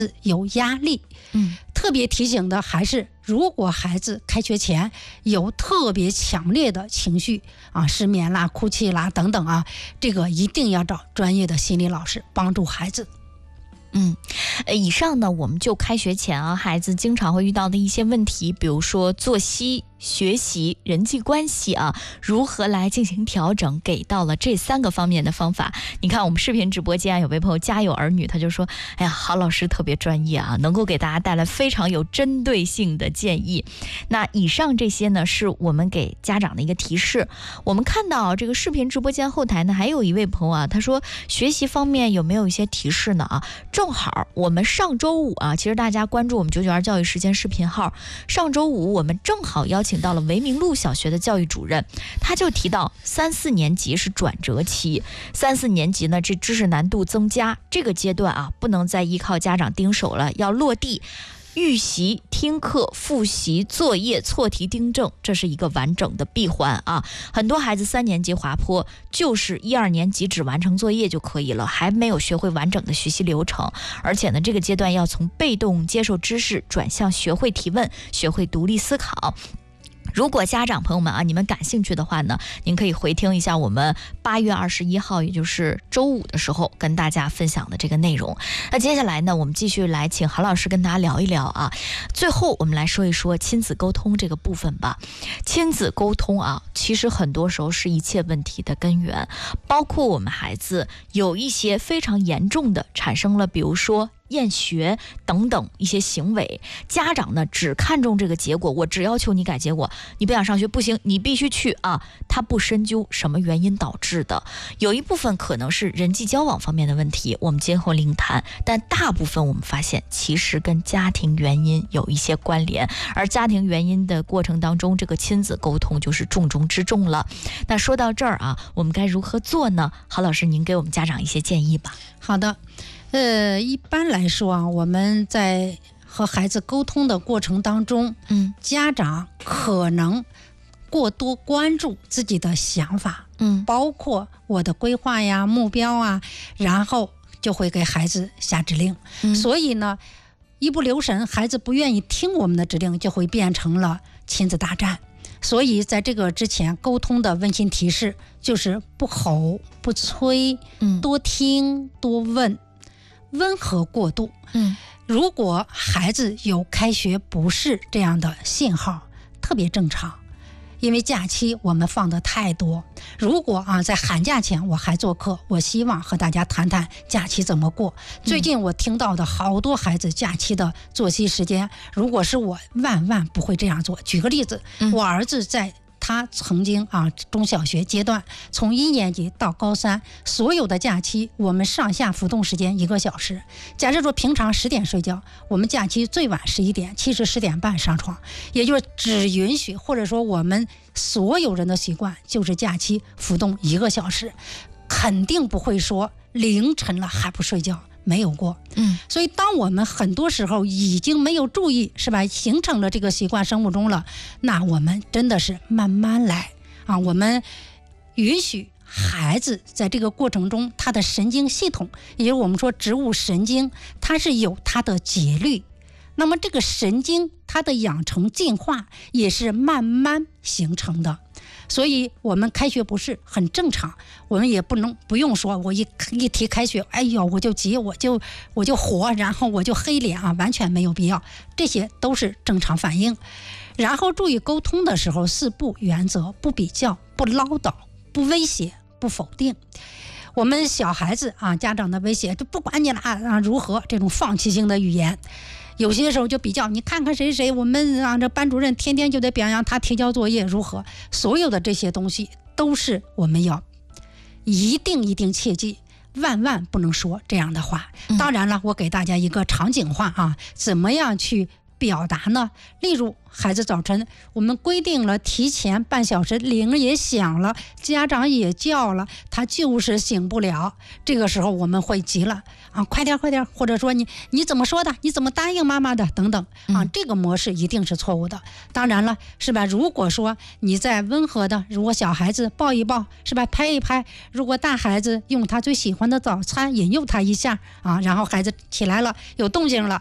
有压力。特别提醒的还是，如果孩子开学前有特别强烈的情绪失眠啦、哭泣啦等等这个一定要找专业的心理老师帮助孩子。 以上呢，我们就开学前孩子经常会遇到的一些问题，比如说作息、学习、人际关系如何来进行调整，给到了这3个方面的方法。你看我们视频直播间有位朋友家有儿女，他就说，哎呀，郝老师特别专业能够给大家带来非常有针对性的建议。那以上这些呢，是我们给家长的一个提示。我们看到这个视频直播间后台呢，还有一位朋友他说学习方面有没有一些提示呢正好我们上周五其实大家关注我们992教育时间视频号，上周五我们正好邀请到了维明路小学的教育主任，他就提到3、4年级是转折期，3、4年级呢这知识难度增加，这个阶段不能再依靠家长盯手了，要落地预习、听课、复习、作业、错题订正，这是一个完整的闭环很多孩子3年级滑坡，就是1、2年级只完成作业就可以了，还没有学会完整的学习流程。而且呢，这个阶段要从被动接受知识转向学会提问，学会独立思考。如果家长朋友们你们感兴趣的话呢，您可以回听一下我们8月21号，也就是周五的时候跟大家分享的这个内容。那接下来呢，我们继续来请郝老师跟大家聊一聊最后我们来说一说亲子沟通这个部分吧。亲子沟通其实很多时候是一切问题的根源，包括我们孩子有一些非常严重的产生了，比如说厌学等等一些行为，家长呢只看重这个结果，我只要求你改结果，你不想上学不行，你必须去他不深究什么原因导致的。有一部分可能是人际交往方面的问题，我们今后另谈，但大部分我们发现其实跟家庭原因有一些关联，而家庭原因的过程当中，这个亲子沟通就是重中之重了。那说到这儿我们该如何做呢？郝老师您给我们家长一些建议吧。 好的，一般来说我们在和孩子沟通的过程当中，家长可能过多关注自己的想法，包括我的规划呀、目标然后就会给孩子下指令，所以呢，一不留神，孩子不愿意听我们的指令，就会变成了亲子大战。所以在这个之前，沟通的温馨提示就是不吼、不催，多听、多问。温和过渡。如果孩子有开学不适这样的信号，特别正常，因为假期我们放的太多。如果在寒假前我还做课，我希望和大家谈谈假期怎么过。最近我听到的好多孩子假期的作息时间，如果是我，万万不会这样做。举个例子，我儿子他曾经中小学阶段，从1年级到高3，所有的假期我们上下浮动时间1个小时。假设说平常10点睡觉，我们假期最晚11点，其实10点半上床，也就是只允许，或者说我们所有人的习惯就是假期浮动1个小时，肯定不会说凌晨了还不睡觉。没有过，所以当我们很多时候已经没有注意，是吧，形成了这个习惯生物钟了，那我们真的是慢慢来我们允许孩子在这个过程中，他的神经系统，也就是我们说植物神经，它是有它的节律，那么这个神经它的养成进化也是慢慢形成的。所以我们开学不适很正常，我们也不用说我一提开学，哎呦我就急，我就火，然后我就黑脸完全没有必要，这些都是正常反应。然后注意沟通的时候，4不原则：不比较、不唠叨、不威胁、不否定。我们小孩子家长的威胁就不管你了如何，这种放弃性的语言。有些时候就比较，你看看谁谁，我们这班主任天天就得表扬他提交作业如何，所有的这些东西都是我们要一定切记，万不能说这样的话。当然了，我给大家一个场景化怎么样去表达呢？例如孩子早晨我们规定了提前半小时，铃也响了，家长也叫了，他就是醒不了，这个时候我们会急了啊，快点，或者说你怎么说的？你怎么答应妈妈的？等等啊，这个模式一定是错误的。当然了，是吧？如果说你在温和的，如果小孩子抱一抱，是吧？拍一拍，如果大孩子用他最喜欢的早餐引诱他一下啊，然后孩子起来了，有动静了，